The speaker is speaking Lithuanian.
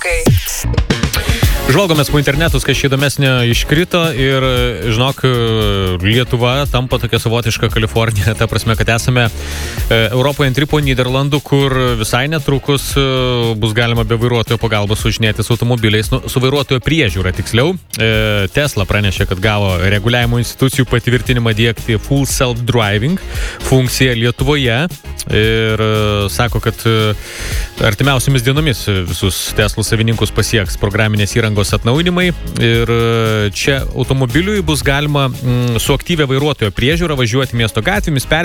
Muzikai. Žvalgomės po internetus, kas šį įdomesnio iškrito ir, žinok, Lietuva tampa tokia savotiška Kalifornija, ta prasme, kad esame Europoje antri po Nyderlandų, kur visai netrukus bus galima be vairuotojo pagalbos važinėtis automobiliais, su vairuotojo priežiūra tiksliau. Tesla pranešė, kad gavo reguliavimo institucijų patvirtinimą diegti Full Self-Driving funkciją Lietuvoje ir sako, kad artimiausiamis dienomis visus Tesla savininkus pasieks programinės įrangos atnaujinimai ir čia automobiliui bus galima su aktyvia vairuotojo priežiūra važiuoti miesto gatvėmis,